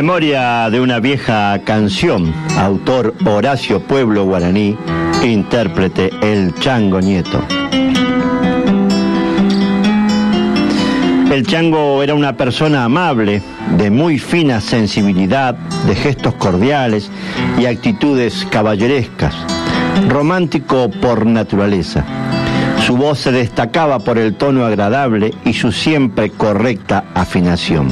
Memoria de una vieja canción, autor Horacio Pueblo Guaraní, intérprete El Chango Nieto. El Chango era una persona amable, de muy fina sensibilidad, de gestos cordiales y actitudes caballerescas, romántico por naturaleza. Su voz se destacaba por el tono agradable y su siempre correcta afinación.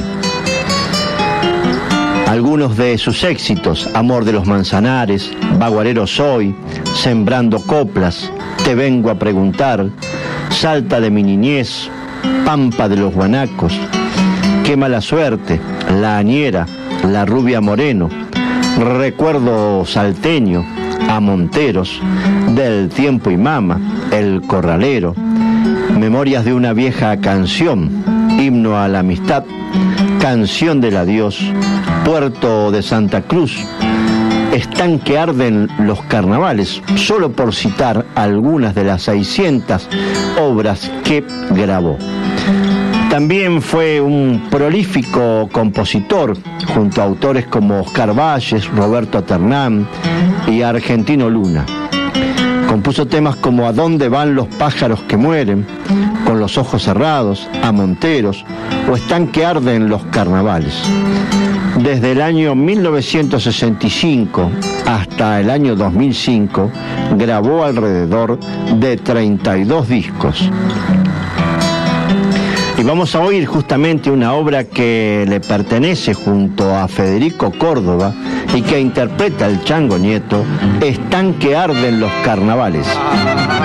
Algunos de sus éxitos: Amor de los Manzanares, Baguarero soy, Sembrando coplas, Te vengo a preguntar, Salta de mi niñez, Pampa de los guanacos, Qué mala suerte, La añera, La rubia moreno, Recuerdo salteño, A Monteros, Del tiempo y mama, El corralero, Memorias de una vieja canción, Himno a la amistad, Canción del adiós, Puerto de Santa Cruz, Están que arden los carnavales, solo por citar algunas de las 600 obras que grabó. También fue un prolífico compositor, junto a autores como Oscar Valles, Roberto Ternán y Argentino Luna. Compuso temas como A dónde van los pájaros que mueren, Con los ojos cerrados, A Monteros o Están que arden los carnavales. Desde el año 1965 hasta el año 2005 grabó alrededor de 32 discos. Y vamos a oír justamente una obra que le pertenece junto a Federico Córdoba y que interpreta el Chango Nieto, Están que arden los carnavales.